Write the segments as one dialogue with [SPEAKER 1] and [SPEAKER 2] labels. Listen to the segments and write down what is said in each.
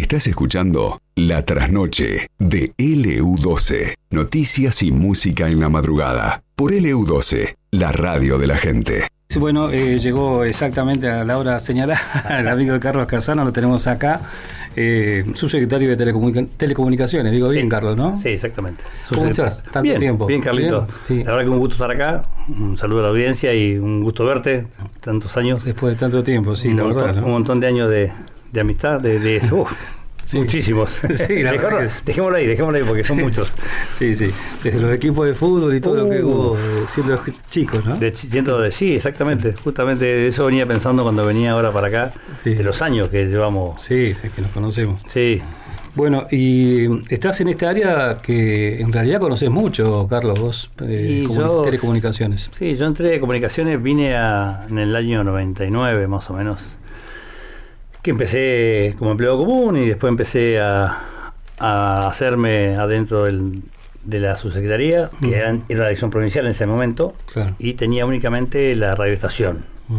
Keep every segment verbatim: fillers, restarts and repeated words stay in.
[SPEAKER 1] Estás escuchando La Trasnoche de L U doce. Noticias y música en la madrugada. Por L U doce, la radio de la gente.
[SPEAKER 2] Bueno, eh, llegó exactamente a la hora señalada el amigo de Carlos Casano, lo tenemos acá, eh, subsecretario de Telecomunica- Telecomunicaciones, digo
[SPEAKER 3] Sí,
[SPEAKER 2] bien, Carlos, ¿no?
[SPEAKER 3] Sí, exactamente.
[SPEAKER 2] ¿Cómo estás? Tanto
[SPEAKER 3] bien,
[SPEAKER 2] tiempo.
[SPEAKER 3] Bien, Carlito.
[SPEAKER 2] Bien, sí.
[SPEAKER 3] La verdad que un gusto estar acá, un saludo a la audiencia y un gusto verte, tantos años.
[SPEAKER 2] Después de tanto tiempo, sí,
[SPEAKER 3] un
[SPEAKER 2] la
[SPEAKER 3] montón,
[SPEAKER 2] verdad, ¿no?
[SPEAKER 3] Un montón de años de, de amistad, de... de uf,
[SPEAKER 2] Sí.
[SPEAKER 3] Muchísimos.
[SPEAKER 2] Sí, la
[SPEAKER 3] Dejémoslo,
[SPEAKER 2] verdad que-
[SPEAKER 3] dejémoslo ahí, dejémoslo ahí porque son muchos.
[SPEAKER 2] Sí, sí, desde los equipos de fútbol y todo lo que
[SPEAKER 3] Uh.
[SPEAKER 2] hubo, eh, siendo chicos, ¿no?
[SPEAKER 3] De, siento de, sí, exactamente. Justamente de eso venía pensando cuando venía ahora para acá,
[SPEAKER 2] Sí.
[SPEAKER 3] de los años que llevamos.
[SPEAKER 2] Sí, es que nos conocemos.
[SPEAKER 3] Sí.
[SPEAKER 2] Bueno, y estás en esta área que en realidad conoces mucho, Carlos, vos, de
[SPEAKER 3] Y
[SPEAKER 2] comuni-
[SPEAKER 3] yo-
[SPEAKER 2] telecomunicaciones.
[SPEAKER 3] Sí, yo entré de comunicaciones, vine a, en el año noventa y nueve más o menos, que empecé como empleado común y después empecé a, a hacerme adentro del, de la subsecretaría, que
[SPEAKER 2] Mm.
[SPEAKER 3] era, era la dirección provincial en ese momento,
[SPEAKER 2] Claro.
[SPEAKER 3] y tenía únicamente la radioestación
[SPEAKER 2] Mm.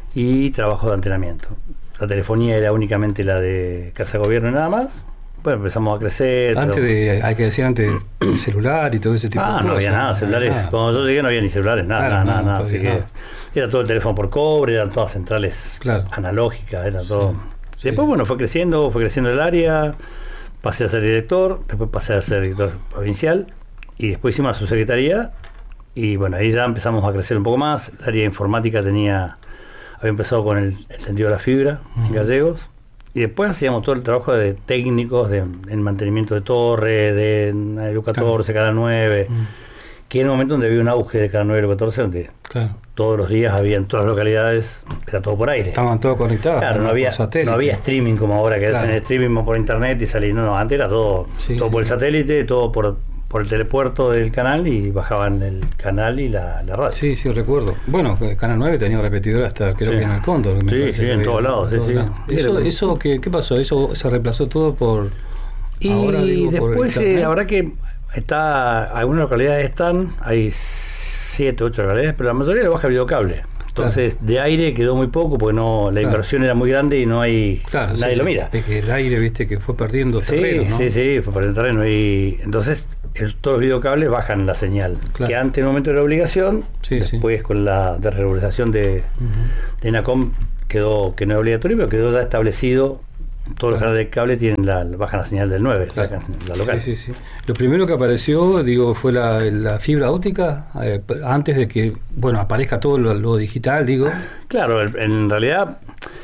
[SPEAKER 3] y trabajo de antenamiento. La telefonía era únicamente la de Casa de Gobierno y nada más. Bueno, empezamos a crecer.
[SPEAKER 2] Antes
[SPEAKER 3] pero-
[SPEAKER 2] de, hay que decir antes del celular y todo ese tipo de
[SPEAKER 3] Ah,
[SPEAKER 2] cosas.
[SPEAKER 3] no había nada,
[SPEAKER 2] No
[SPEAKER 3] celulares.
[SPEAKER 2] había nada.
[SPEAKER 3] Cuando yo llegué no había ni celulares, nada,
[SPEAKER 2] Claro,
[SPEAKER 3] nada,
[SPEAKER 2] no,
[SPEAKER 3] nada, nada.
[SPEAKER 2] todavía
[SPEAKER 3] Así que
[SPEAKER 2] nada.
[SPEAKER 3] era todo el teléfono por cobre, eran todas centrales
[SPEAKER 2] Claro.
[SPEAKER 3] analógicas, era todo.
[SPEAKER 2] Sí.
[SPEAKER 3] Después, bueno, fue creciendo, fue creciendo el área, pasé a ser director, después pasé a ser director provincial y después hicimos la subsecretaría y bueno, ahí ya empezamos a crecer un poco más. El área de informática tenía, había empezado con el, el tendido de la fibra en
[SPEAKER 2] Ujú.
[SPEAKER 3] Gallegos. Y después hacíamos todo el trabajo de técnicos, de, el mantenimiento de torre, de L U catorce, Canal nueve,
[SPEAKER 2] Mm.
[SPEAKER 3] que era un momento donde había un auge de Canal nueve y L U catorce, donde
[SPEAKER 2] Claro.
[SPEAKER 3] todos los días había en todas las localidades, era todo por aire.
[SPEAKER 2] Estaban todos conectados.
[SPEAKER 3] Claro, no
[SPEAKER 2] por
[SPEAKER 3] había,
[SPEAKER 2] satélite.
[SPEAKER 3] no había streaming como ahora, que
[SPEAKER 2] Claro.
[SPEAKER 3] hacen streaming por internet y salís. No, no, antes era todo,
[SPEAKER 2] Sí,
[SPEAKER 3] todo por el
[SPEAKER 2] sí.
[SPEAKER 3] satélite, todo por, por el telepuerto del canal y bajaban el canal y la, la radio.
[SPEAKER 2] Sí, sí, recuerdo. Bueno, Canal nueve tenía repetidor hasta creo
[SPEAKER 3] Sí.
[SPEAKER 2] que en el Cóndor. me
[SPEAKER 3] Sí,
[SPEAKER 2] parece
[SPEAKER 3] sí,
[SPEAKER 2] que
[SPEAKER 3] en
[SPEAKER 2] había,
[SPEAKER 3] todos lados, sí, sí.
[SPEAKER 2] Eso,
[SPEAKER 3] Era-
[SPEAKER 2] eso ¿qué, ¿qué pasó? ¿Eso se reemplazó todo por...?
[SPEAKER 3] Y
[SPEAKER 2] ahora, digo, por
[SPEAKER 3] después, eh,
[SPEAKER 2] internet?
[SPEAKER 3] la verdad que está, algunas localidades están, hay siete, ocho localidades, pero la mayoría lo baja videocable. Entonces, de aire quedó muy poco porque no la
[SPEAKER 2] Claro.
[SPEAKER 3] inversión era muy grande y no hay,
[SPEAKER 2] Claro,
[SPEAKER 3] nadie
[SPEAKER 2] sí,
[SPEAKER 3] lo
[SPEAKER 2] sí.
[SPEAKER 3] mira.
[SPEAKER 2] Es que el aire, viste, que fue perdiendo
[SPEAKER 3] Sí,
[SPEAKER 2] terreno, ¿no?
[SPEAKER 3] sí, sí, fue para el terreno. Y entonces, el- todos los videocables bajan la señal.
[SPEAKER 2] Claro.
[SPEAKER 3] Que antes en un momento era obligación,
[SPEAKER 2] Sí, sí.
[SPEAKER 3] después con la desregularización de,
[SPEAKER 2] Ujú.
[SPEAKER 3] de ENACOM quedó que no es obligatorio, pero quedó ya establecido. Todos los
[SPEAKER 2] Claro.
[SPEAKER 3] canales de cable tienen la, bajan la señal del nueve,
[SPEAKER 2] Claro.
[SPEAKER 3] la, la local.
[SPEAKER 2] Sí, sí, sí. Lo primero que apareció, digo, fue la, la fibra óptica, eh, antes de que, bueno, aparezca todo lo, lo digital, digo.
[SPEAKER 3] Claro, el- en realidad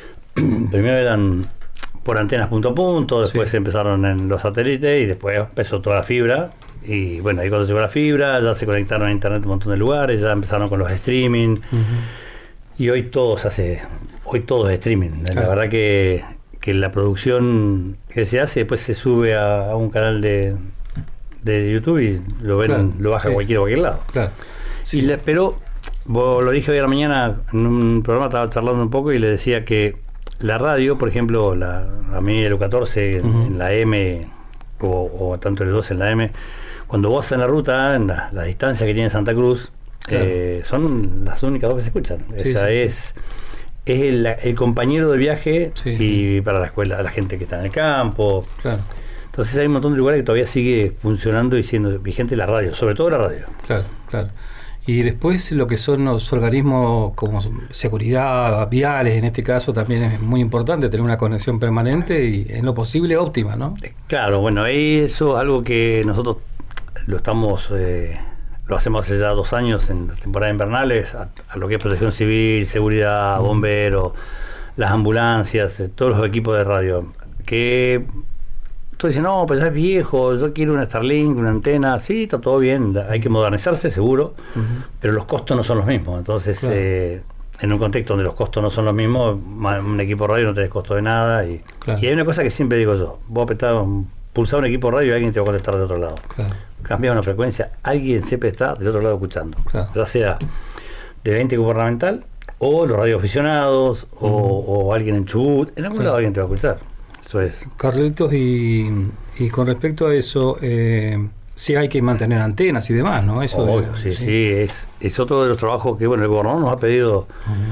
[SPEAKER 3] primero eran por antenas punto a punto, después
[SPEAKER 2] Sí.
[SPEAKER 3] empezaron en los satélites y después empezó toda la fibra. Y bueno, ahí cuando llegó la fibra ya se conectaron a internet un montón de lugares, ya empezaron con los streaming
[SPEAKER 2] Ujú.
[SPEAKER 3] y hoy todo se hace, hoy todo es streaming. La
[SPEAKER 2] Claro.
[SPEAKER 3] verdad que, que la producción que se hace después se sube a, a un canal de, de YouTube y lo ven,
[SPEAKER 2] Claro,
[SPEAKER 3] lo baja
[SPEAKER 2] sí.
[SPEAKER 3] cualquiera a cualquier lado.
[SPEAKER 2] Claro.
[SPEAKER 3] Y le, pero vos lo dije hoy a la mañana en un programa, estaba charlando un poco y le decía que la radio, por ejemplo, la, a mí el U catorce
[SPEAKER 2] Ujú.
[SPEAKER 3] en la M o, o tanto el dos en la M, cuando vos en la ruta, en la, la distancia que tiene Santa Cruz,
[SPEAKER 2] Claro.
[SPEAKER 3] eh, son las únicas dos que se escuchan.
[SPEAKER 2] Sí,
[SPEAKER 3] Esa
[SPEAKER 2] sí.
[SPEAKER 3] es es el, el compañero de viaje
[SPEAKER 2] Sí,
[SPEAKER 3] y
[SPEAKER 2] sí.
[SPEAKER 3] para la escuela, la gente que está en el campo.
[SPEAKER 2] Claro,
[SPEAKER 3] Entonces hay un montón de lugares que todavía sigue funcionando y siendo vigente la radio, sobre todo la radio.
[SPEAKER 2] claro, claro. Y después lo que son los organismos como seguridad, viales, en este caso también es muy importante tener una conexión permanente y en lo posible óptima, ¿no?
[SPEAKER 3] Claro, bueno, eso es algo que nosotros lo estamos, eh, lo hacemos hace ya dos años en las temporadas invernales, a, a lo que es protección civil, seguridad, bomberos, las ambulancias, eh, todos los equipos de radio, que todos dicen, no, pues ya es viejo, yo quiero una Starlink, una antena, sí, está todo bien, hay que modernizarse, seguro,
[SPEAKER 2] Ujú.
[SPEAKER 3] pero los costos no son los mismos, entonces...
[SPEAKER 2] Claro.
[SPEAKER 3] eh, en un contexto donde los costos no son los mismos, ma- un equipo de radio no tenés costo de nada. Y,
[SPEAKER 2] Claro.
[SPEAKER 3] y hay una cosa que siempre digo yo: vos apretás un, pulsar un equipo de radio y alguien te va a contestar de otro lado.
[SPEAKER 2] Claro,
[SPEAKER 3] Cambias una frecuencia, alguien siempre está del otro lado escuchando.
[SPEAKER 2] Claro.
[SPEAKER 3] Ya sea de veinte gubernamental, o los radioaficionados, o, o alguien en Chubut, en algún
[SPEAKER 2] Claro.
[SPEAKER 3] lado alguien te va a escuchar. Eso es.
[SPEAKER 2] Carlitos, y, y con respecto a eso, eh, sí hay que mantener antenas y demás, ¿no? Eso
[SPEAKER 3] Obvio, sí, sí, es, es otro de los trabajos que, bueno, el gobernador nos ha pedido
[SPEAKER 2] Ujú.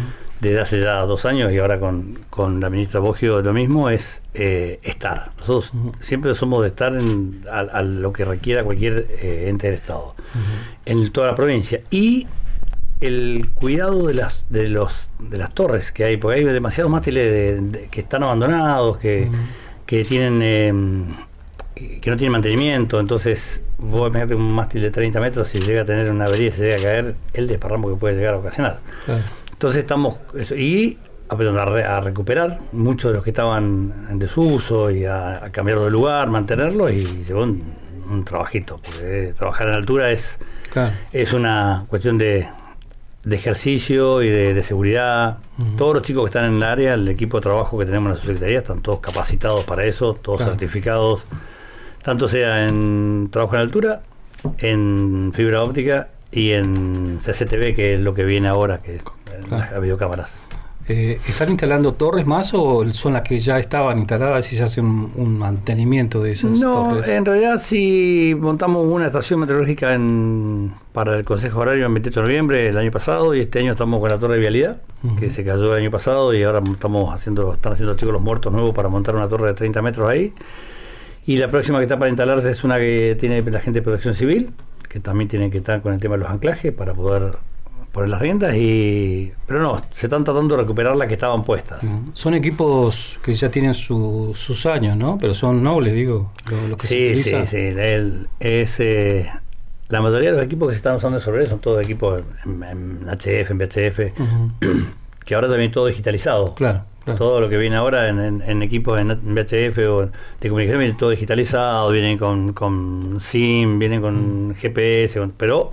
[SPEAKER 3] desde hace ya dos años y ahora con, con la ministra Boggio lo mismo, es eh, estar. Nosotros uh-huh. siempre somos de estar en, a, a lo que requiera cualquier eh, ente del Estado, uh-huh. en toda la provincia. Y el cuidado de las de los de las torres que hay, porque hay demasiados mástiles de, de, que están abandonados, que, uh-huh. que tienen eh, que no tienen mantenimiento. Entonces vos imagínate un mástil de treinta metros, si llega a tener una avería, si llega a caer, el desparramo que puede llegar a ocasionar. Claro. Entonces estamos eso, y a, a recuperar muchos de los que estaban en desuso y a, a cambiarlo de lugar, mantenerlos, y llevó un, un trabajito, porque trabajar en altura es claro. es una cuestión de de ejercicio y de, de seguridad. Uh-huh. Todos los chicos que están en el área, el equipo de trabajo que tenemos en la subsecretaría, están todos capacitados para eso, todos claro. certificados, tanto sea en trabajo en altura, en fibra óptica y en C C T V, que es lo que viene ahora, que es claro. las videocámaras.
[SPEAKER 2] Eh, ¿Están instalando torres más o son las que ya estaban instaladas y se hace un, un mantenimiento de esas
[SPEAKER 3] no,
[SPEAKER 2] torres?
[SPEAKER 3] En realidad sí montamos una estación meteorológica en, para el Consejo Horario el veintiocho de noviembre del año pasado, y este año estamos con la torre de vialidad, uh-huh. que se cayó el año pasado, y ahora estamos haciendo, están haciendo los chicos los muertos nuevos para montar una torre de treinta metros ahí. Y la próxima que está para instalarse es una que tiene la gente de Protección Civil, que también tienen que estar con el tema de los anclajes para poder poner las riendas, y pero no, se están tratando de recuperar las que estaban puestas. Uh-huh.
[SPEAKER 2] Son equipos que ya tienen su, sus años, ¿no? Pero son nobles, digo, lo, lo que
[SPEAKER 3] sí,
[SPEAKER 2] se utiliza.
[SPEAKER 3] Sí, sí, el, es, eh, la mayoría de los equipos que se están usando en Sorberes son todos equipos en, en H F, en V H F, uh-huh. que ahora también todo digitalizado.
[SPEAKER 2] Claro. Claro.
[SPEAKER 3] Todo lo que viene ahora en, en, en equipos en V H F o de comunicación viene todo digitalizado, vienen con, con SIM, vienen con uh-huh. G P S, con, pero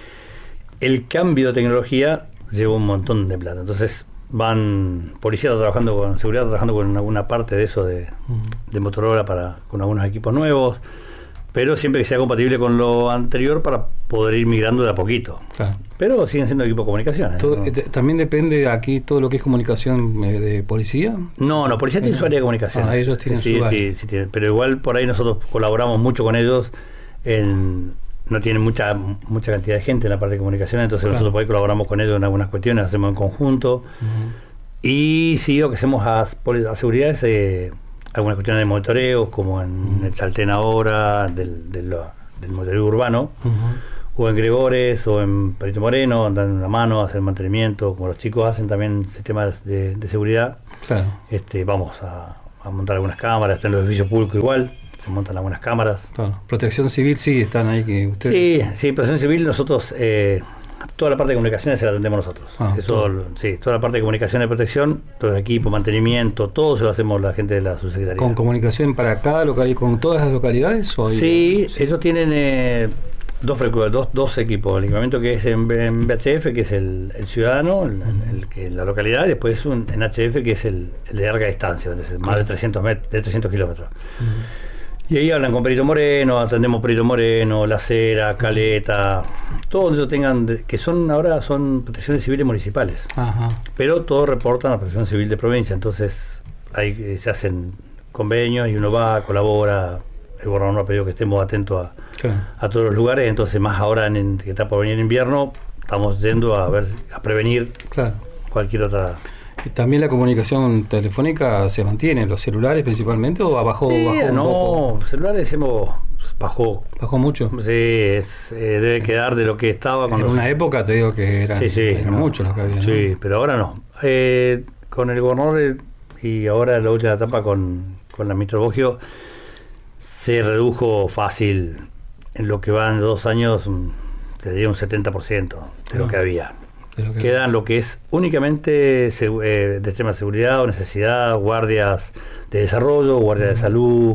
[SPEAKER 3] el cambio de tecnología lleva un montón de plata. Entonces van policías trabajando con seguridad, trabajando con alguna parte de eso de, uh-huh. de Motorola para con algunos equipos nuevos, pero siempre que sea compatible con lo anterior para poder ir migrando de a poquito. Claro. Pero siguen siendo equipos de comunicación.
[SPEAKER 2] Todo, ¿no? ¿También depende aquí todo lo que es comunicación eh, de policía?
[SPEAKER 3] No, no, policía tiene su área de comunicación.
[SPEAKER 2] Ah, ellos tienen
[SPEAKER 3] sí,
[SPEAKER 2] su área.
[SPEAKER 3] Sí, sí, tienen, pero igual por ahí nosotros colaboramos mucho con ellos en... No tienen mucha mucha cantidad de gente en la parte de comunicación, entonces claro. nosotros por ahí colaboramos con ellos en algunas cuestiones, hacemos en conjunto. Uh-huh. Y sí, lo que hacemos a, a seguridad es eh, algunas cuestiones de monitoreo, como en uh-huh. el Chaltén ahora, del, del, del monitoreo urbano, uh-huh. o en Gregores, o en Perito Moreno, dan una mano, hacen mantenimiento, como los chicos hacen también sistemas de, de seguridad. Claro. Este, vamos a, a montar algunas cámaras, están los edificios públicos igual. Se montan algunas cámaras.
[SPEAKER 2] Claro. Protección Civil sí están ahí que ustedes.
[SPEAKER 3] Sí, sí, Protección Civil nosotros eh, toda la parte de comunicaciones se la atendemos nosotros. Ah, Eso, todo. Sí, toda la parte de comunicación y protección, todo el equipo, mantenimiento, todo se lo hacemos la gente de la subsecretaría.
[SPEAKER 2] ¿Con comunicación para cada localidad, con todas las localidades? ¿O
[SPEAKER 3] sí, sí, ellos tienen eh, dos, dos dos equipos, el equipamiento que es en, en V H F, que es el, el ciudadano, el, uh-huh. el, el, la localidad, y después un, en H F, que es el, el de larga distancia, donde es más claro. de trescientos met, de trescientos kilómetros. Uh-huh. Y ahí hablan con Perito Moreno, atendemos Perito Moreno, La Cera, Caleta, todos ellos tengan, de, que son ahora son protecciones civiles municipales, ajá. pero todos reportan a la protección civil de provincia, entonces ahí eh, se hacen convenios y uno va, colabora, el gobernador ha pedido que estemos atentos a, claro. a todos los lugares, entonces más ahora en, en, que está por venir invierno, estamos yendo a ver, a prevenir claro. cualquier otra...
[SPEAKER 2] ¿También la comunicación telefónica se mantiene, los celulares principalmente, o bajó?
[SPEAKER 3] Sí,
[SPEAKER 2] bajó un
[SPEAKER 3] no,
[SPEAKER 2] poco?
[SPEAKER 3] celulares hemos bajó.
[SPEAKER 2] ¿Bajó mucho?
[SPEAKER 3] Sí, es, eh, debe quedar de lo que estaba.
[SPEAKER 2] En una época te digo que eran,
[SPEAKER 3] sí, sí,
[SPEAKER 2] eran
[SPEAKER 3] no,
[SPEAKER 2] muchos los que había.
[SPEAKER 3] Sí,
[SPEAKER 2] ¿no?
[SPEAKER 3] pero ahora no. Eh, con el gobernador y ahora la última etapa con, con la ministra Boggio se redujo fácil, en lo que van dos años, se diría un setenta por ciento de lo que había. Lo que quedan lo que es únicamente segu- eh, de extrema seguridad o necesidad, guardias de desarrollo, guardias uh-huh. de salud,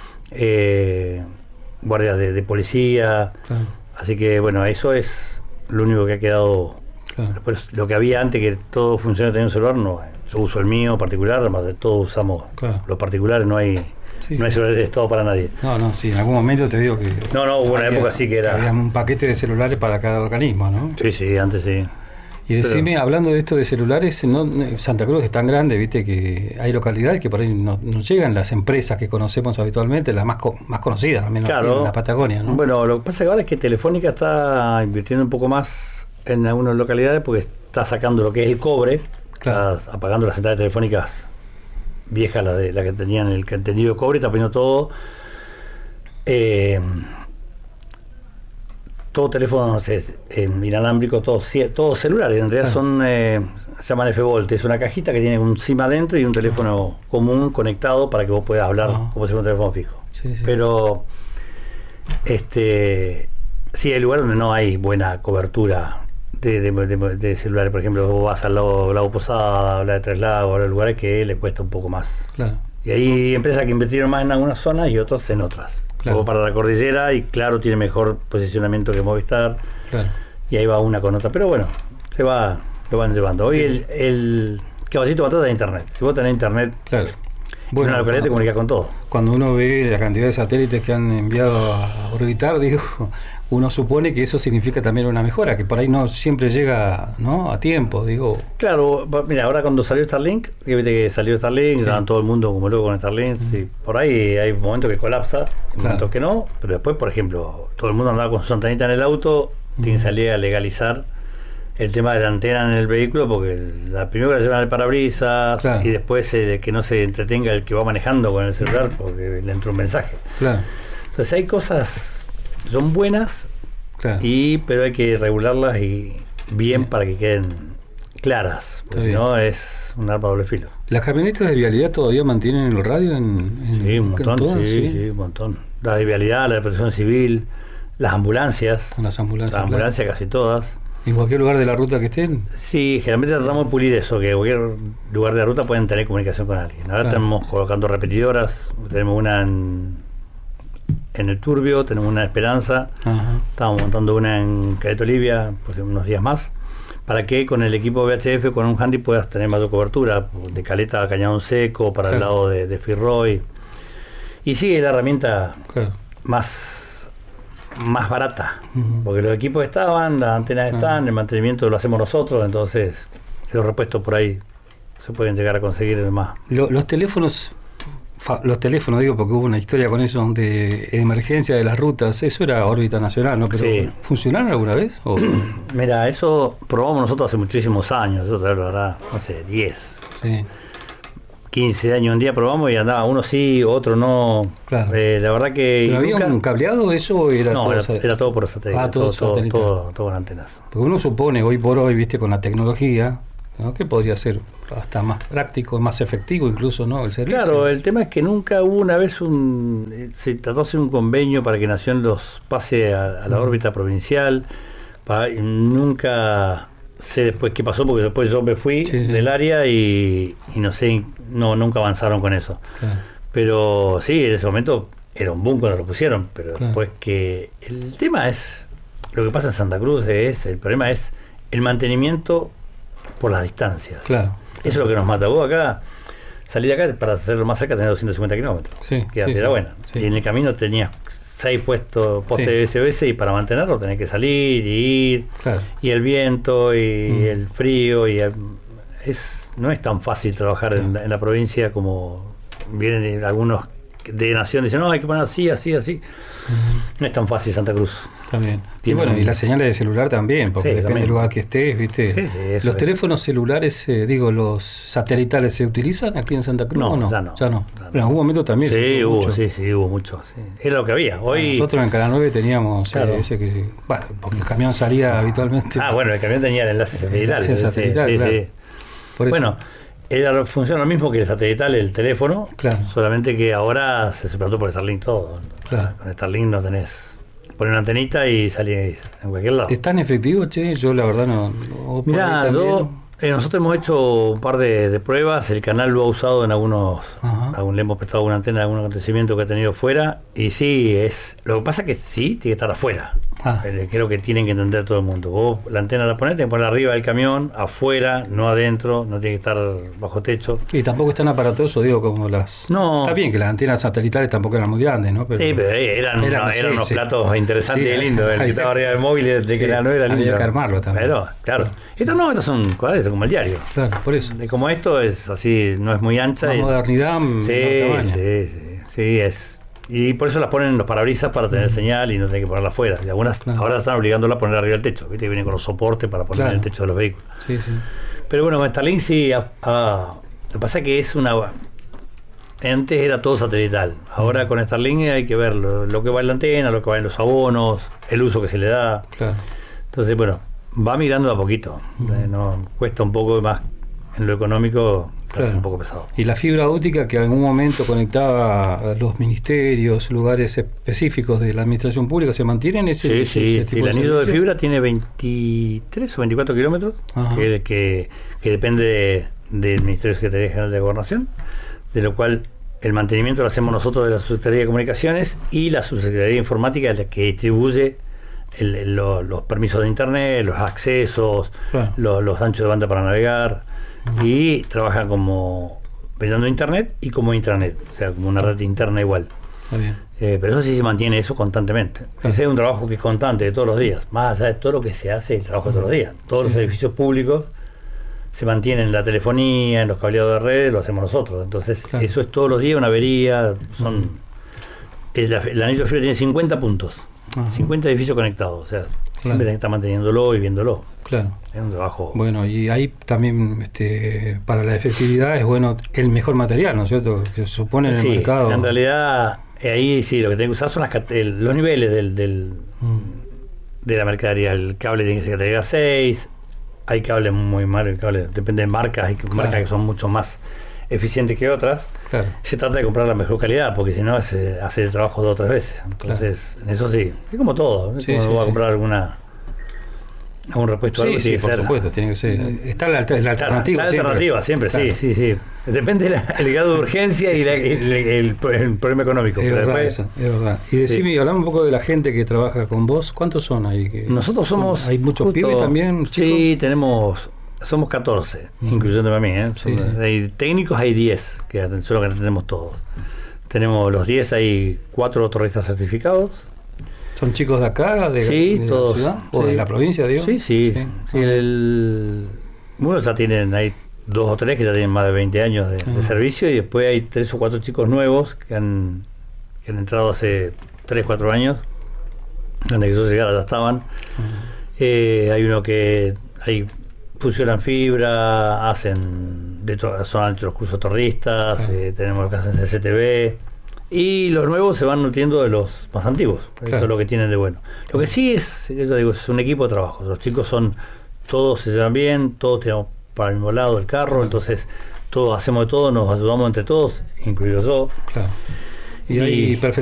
[SPEAKER 3] eh, guardias de, de policía. Claro. Así que bueno, eso es lo único que ha quedado. Claro. Después, lo que había antes, que todo funciona teniendo un celular, no. Yo uso el mío particular, además de todos usamos claro. los particulares, no hay sí, no hay sí. celulares de Estado para nadie.
[SPEAKER 2] No, no, sí, en algún momento te digo que...
[SPEAKER 3] No, no, hubo una había, época sí que era...
[SPEAKER 2] Había un paquete de celulares para cada organismo, ¿no?
[SPEAKER 3] Sí, sí, antes sí.
[SPEAKER 2] Y decime, pero, hablando de esto de celulares, no, Santa Cruz es tan grande, viste, que hay localidades que por ahí no, no llegan las empresas que conocemos habitualmente, las más co- más conocidas, al menos claro, aquí en la Patagonia, ¿no?
[SPEAKER 3] Bueno, lo que pasa ahora es que Telefónica está invirtiendo un poco más en algunas localidades porque está sacando lo que es el cobre,
[SPEAKER 2] Claro.
[SPEAKER 3] Estás apagando las centrales telefónicas viejas, la de la que tenían el tendido de cobre, está poniendo todo. Eh, todo teléfono, no sé, en inalámbrico, todos todo celulares, en realidad claro. son, eh, se llaman F-Volt, es una cajita que tiene un SIM adentro y un teléfono uh-huh. común conectado para que vos puedas hablar uh-huh. como si fuera un teléfono fijo.
[SPEAKER 2] Sí, sí.
[SPEAKER 3] Pero, este, sí hay lugares donde no hay buena cobertura de, de, de, de celulares, por ejemplo, vos vas al lago, lago Posada, a la de Tres Lagos, a lugares que le cuesta un poco más.
[SPEAKER 2] Claro.
[SPEAKER 3] Y hay empresas que invirtieron más en algunas zonas y otras en otras.
[SPEAKER 2] Claro.
[SPEAKER 3] Luego para la cordillera, y claro, tiene mejor posicionamiento que Movistar.
[SPEAKER 2] Claro.
[SPEAKER 3] Y ahí va una con otra. Pero bueno, se va, lo van llevando. Hoy el, el caballito va atrás de internet. Si vos tenés internet,
[SPEAKER 2] claro.
[SPEAKER 3] Bueno, en una localidad te comunicas con todo.
[SPEAKER 2] Cuando uno ve la cantidad de satélites que han enviado a orbitar, digo, uno supone que eso significa también una mejora, que por ahí no siempre llega, ¿no?, a tiempo, digo.
[SPEAKER 3] Claro, mira, ahora cuando salió Starlink, que viste que salió Starlink, sí. estaban todo el mundo como loco con Starlink, mm. sí, por ahí hay momentos que colapsa, claro. momentos que no, pero después, por ejemplo, todo el mundo andaba con su antenita en el auto, mm. tiene que salir a legalizar el tema de la antena en el vehículo, porque la primero que la llevan al parabrisas, claro. y después eh, que no se entretenga el que va manejando con el celular porque le entra un mensaje.
[SPEAKER 2] Claro.
[SPEAKER 3] Entonces hay cosas que son buenas, claro. y pero hay que regularlas y bien, sí. para que queden claras, porque si no es un arma doble filo.
[SPEAKER 2] ¿Las camionetas de vialidad todavía mantienen el radio en, en
[SPEAKER 3] sí, un montón,
[SPEAKER 2] todo,
[SPEAKER 3] sí,
[SPEAKER 2] sí,
[SPEAKER 3] sí, un montón. La de vialidad, la de protección civil, las ambulancias,
[SPEAKER 2] las ambulancias,
[SPEAKER 3] las ambulancias
[SPEAKER 2] claro.
[SPEAKER 3] casi todas.
[SPEAKER 2] ¿En cualquier lugar de la ruta que estén?
[SPEAKER 3] Sí, generalmente tratamos de pulir eso, que en cualquier lugar de la ruta pueden tener comunicación con alguien. Ahora claro. tenemos colocando repetidoras, tenemos una en, en el Turbio, tenemos una en Esperanza, ajá. estamos montando una en Cadeto Olivia, pues unos días más, para que con el equipo V H F, con un handy, puedas tener mayor cobertura, de Caleta a Cañadón Seco, para claro. el lado de, de Firroy. Y sí, es la herramienta claro. más... más barata, uh-huh. porque los equipos estaban, las antenas están, uh-huh. el mantenimiento lo hacemos nosotros, entonces los repuestos por ahí se pueden llegar a conseguir más.
[SPEAKER 2] Lo, los teléfonos, fa, los teléfonos digo porque hubo una historia con eso de emergencia de las rutas, eso era órbita nacional, ¿no? Pero
[SPEAKER 3] sí.
[SPEAKER 2] ¿funcionaron alguna vez? ¿O?
[SPEAKER 3] Mira, eso probamos nosotros hace muchísimos años, eso la verdad, no sé, diez.
[SPEAKER 2] Sí.
[SPEAKER 3] quince años un día probamos y andaba uno sí, otro no.
[SPEAKER 2] Claro.
[SPEAKER 3] Eh, la verdad que.
[SPEAKER 2] ¿Pero había
[SPEAKER 3] nunca...
[SPEAKER 2] un cableado eso o era
[SPEAKER 3] no,
[SPEAKER 2] todo?
[SPEAKER 3] Era, era todo por satélite.
[SPEAKER 2] Ah, todo,
[SPEAKER 3] todo,
[SPEAKER 2] todo,
[SPEAKER 3] todo, todo con antenas.
[SPEAKER 2] Porque uno supone hoy por hoy, viste, con la tecnología, ¿no?, que podría ser hasta más práctico, más efectivo incluso, ¿no?, el servicio.
[SPEAKER 3] Claro, el tema es que nunca hubo una vez un. Se trató de hacer un convenio para que Nación los pase a, a la uh-huh. órbita provincial. Para, nunca. Sé después qué pasó, porque después yo me fui sí, del sí. área y, y no sé, no nunca avanzaron con eso. Claro. Pero sí, en ese momento era un boom cuando lo pusieron, pero claro. después que el tema es, lo que pasa en Santa Cruz es, el problema es el mantenimiento por las distancias.
[SPEAKER 2] Claro.
[SPEAKER 3] Eso es lo que nos mata. Vos acá, salí de acá para hacerlo más cerca, tenés doscientos cincuenta kilómetros.
[SPEAKER 2] Sí,
[SPEAKER 3] que
[SPEAKER 2] sí,
[SPEAKER 3] era
[SPEAKER 2] sí.
[SPEAKER 3] buena.
[SPEAKER 2] Sí.
[SPEAKER 3] Y en el camino tenías seis puestos postes sí. de S O S y para mantenerlo tenés que salir y ir,
[SPEAKER 2] claro.
[SPEAKER 3] y el viento y
[SPEAKER 2] mm.
[SPEAKER 3] el frío y el, es no es tan fácil trabajar en, en la provincia como vienen algunos de Nación, dicen no, hay que poner así, así, así. Mm. No es tan fácil Santa Cruz.
[SPEAKER 2] También. Y bueno, y las señales de celular también, porque sí, depende también. del lugar que estés, ¿viste?
[SPEAKER 3] Sí, sí,
[SPEAKER 2] los teléfonos es. celulares, eh, digo, los satelitales, ¿se utilizan aquí en Santa Cruz
[SPEAKER 3] no,
[SPEAKER 2] o no?
[SPEAKER 3] Ya no.
[SPEAKER 2] Ya no.
[SPEAKER 3] Ya no.
[SPEAKER 2] Pero en algún momento también.
[SPEAKER 3] Sí, hubo,
[SPEAKER 2] mucho.
[SPEAKER 3] sí, sí, hubo mucho. Sí. Era lo que había. Hoy
[SPEAKER 2] nosotros en Canal nueve teníamos
[SPEAKER 3] claro.
[SPEAKER 2] eh, ese que sí. Bueno, porque el camión salía habitualmente.
[SPEAKER 3] Ah, bueno, el camión tenía el enlace satelital.
[SPEAKER 2] Sí, satelital,
[SPEAKER 3] sí,
[SPEAKER 2] claro.
[SPEAKER 3] sí.
[SPEAKER 2] Por eso.
[SPEAKER 3] Bueno, era, funciona lo mismo que el satelital, el teléfono,
[SPEAKER 2] claro.
[SPEAKER 3] solamente que ahora se suplantó por Starlink todo.
[SPEAKER 2] Claro.
[SPEAKER 3] Con Starlink no tenés. Poner una antenita y salir en cualquier lado.
[SPEAKER 2] ¿Es tan efectivo, che? Yo la verdad no... no
[SPEAKER 3] Mirá, yo, eh, nosotros hemos hecho un par de, de pruebas, el canal lo ha usado en algunos, algún, le hemos prestado alguna antena en algún acontecimiento que ha tenido fuera, y sí, es lo que pasa es que sí, tiene que estar afuera. Ah. Eh, creo que tienen que entender todo el mundo. Vos la antena la ponés, tenés que ponerla arriba del camión, afuera, no adentro, no tiene que estar bajo techo.
[SPEAKER 2] Y tampoco es tan aparatoso, digo, como las...
[SPEAKER 3] No.
[SPEAKER 2] Está bien que las antenas satelitales tampoco eran muy grandes, ¿no?
[SPEAKER 3] Pero, sí, pero eran, eran, no, eran sí, unos sí. platos interesantes sí, y lindos. El que estaba arriba del móvil de sí, que la no era lindo.
[SPEAKER 2] Había que armarlo también.
[SPEAKER 3] Pero, claro. Estas no, estas son cuadradas, como el diario.
[SPEAKER 2] Claro, por eso.
[SPEAKER 3] De como esto es así, no es muy ancha.
[SPEAKER 2] La
[SPEAKER 3] y,
[SPEAKER 2] modernidad,
[SPEAKER 3] sí, sí, sí, sí, es... Y por eso las ponen en los parabrisas para tener mm. señal y no tener que ponerla afuera. Y algunas claro. ahora están obligándola a poner arriba del techo, ¿viste? Que vienen con los soportes para poner claro. en el techo de los vehículos.
[SPEAKER 2] Sí, sí.
[SPEAKER 3] Pero bueno, con Starlink sí, a, a, lo que pasa es que es una... Antes era todo satelital, ahora con Starlink hay que ver lo, lo que va en la antena, lo que va en los abonos, el uso que se le da.
[SPEAKER 2] Claro.
[SPEAKER 3] Entonces, bueno, va mirando a poquito, uh-huh. eh, no, cuesta un poco más en lo económico, se
[SPEAKER 2] claro.
[SPEAKER 3] hace un poco pesado.
[SPEAKER 2] Y la fibra óptica que en algún momento conectaba a los ministerios, lugares específicos de la administración pública, ¿se mantienen ese?
[SPEAKER 3] Sí,
[SPEAKER 2] ese,
[SPEAKER 3] sí,
[SPEAKER 2] ese
[SPEAKER 3] sí,
[SPEAKER 2] tipo
[SPEAKER 3] el
[SPEAKER 2] de
[SPEAKER 3] anillo de
[SPEAKER 2] servicio?
[SPEAKER 3] fibra tiene veintitrés o veinticuatro kilómetros, que, que, que depende de, del Ministerio de Secretaría General de Gobernación, de lo cual el mantenimiento lo hacemos nosotros de la Subsecretaría de Comunicaciones, y la Subsecretaría de Informática es la que distribuye el, el, lo, los permisos de internet, los accesos, claro. los, los anchos de banda para navegar, uh-huh. y trabaja como brindando internet y como intranet, o sea, como una red interna igual.
[SPEAKER 2] Está bien.
[SPEAKER 3] Eh, pero eso sí se mantiene eso constantemente. Claro. Ese es un trabajo que es constante de todos los días, más allá de todo lo que se hace, el trabajo uh-huh. de todos los días. Todos sí. los edificios públicos se mantienen en la telefonía, en los cableados de red, lo hacemos nosotros. Entonces, claro. eso es todos los días una avería. Son uh-huh. el, el anillo de fibra tiene cincuenta puntos, uh-huh. cincuenta edificios conectados, o sea, claro. siempre hay que estar manteniéndolo y viéndolo.
[SPEAKER 2] Claro.
[SPEAKER 3] Es un trabajo.
[SPEAKER 2] Bueno, y ahí también este, para la efectividad es bueno el mejor material, ¿no es cierto? Que se supone en el
[SPEAKER 3] sí,
[SPEAKER 2] mercado.
[SPEAKER 3] En realidad, ahí sí, lo que tengo que usar son las, el, los niveles del, del mm. de la mercadería. El cable tiene que ser categoría seis. Hay cables muy malos, cable, depende de marcas, hay claro. marcas que son mucho más eficientes que otras. Claro. Se trata de comprar la mejor calidad, porque si no es eh, hacer el trabajo dos o tres veces. Entonces, claro. en eso sí, es como todo. Es sí, como sí, va a comprar sí. alguna algún repuesto,
[SPEAKER 2] sí,
[SPEAKER 3] algo
[SPEAKER 2] sí,
[SPEAKER 3] tiene que
[SPEAKER 2] por
[SPEAKER 3] ser.
[SPEAKER 2] supuesto, tiene que ser. Está la, la alternativa.
[SPEAKER 3] Está la
[SPEAKER 2] siempre,
[SPEAKER 3] alternativa siempre,
[SPEAKER 2] claro.
[SPEAKER 3] sí, sí, sí. Depende del grado de urgencia y la, el, el, el, el problema económico.
[SPEAKER 2] Es
[SPEAKER 3] pero
[SPEAKER 2] verdad,
[SPEAKER 3] después,
[SPEAKER 2] eso, es verdad. Y decime, sí. hablamos un poco de la gente que trabaja con vos. ¿Cuántos son ahí? Que
[SPEAKER 3] Nosotros somos...
[SPEAKER 2] ¿Hay muchos justo, pibes también?
[SPEAKER 3] Sí, chicos? tenemos... Somos catorce, uh-huh. incluyéndome a mí. ¿eh? Sí, sí. Hay técnicos, hay diez, que son los que tenemos todos. Tenemos los diez, hay cuatro torristas certificados.
[SPEAKER 2] ¿Son chicos de acá, de,
[SPEAKER 3] sí,
[SPEAKER 2] de
[SPEAKER 3] todos,
[SPEAKER 2] la ciudad? ¿O
[SPEAKER 3] sí.
[SPEAKER 2] de la provincia, digo?
[SPEAKER 3] Sí, sí. sí. sí
[SPEAKER 2] ah.
[SPEAKER 3] el, unos ya tienen, hay dos o tres que ya tienen más de veinte años de, uh-huh. de servicio, y después hay tres o cuatro chicos nuevos que han, que han entrado hace tres, cuatro años. Antes que yo llegara ya estaban. Uh-huh. Eh, hay uno que... hay fusionan fibra, hacen de to- son anchos los cursos torristas, uh-huh. eh, tenemos los que hacen C C T V, y los nuevos se van nutriendo de los más antiguos. Claro. Eso es lo que tienen de bueno. Lo que sí es, yo digo, es un equipo de trabajo. Los chicos son, todos se llevan bien, todos tenemos para el mismo lado el carro, uh-huh. entonces todos hacemos de todo, nos ayudamos entre todos, incluido yo.
[SPEAKER 2] Claro. Y, y hay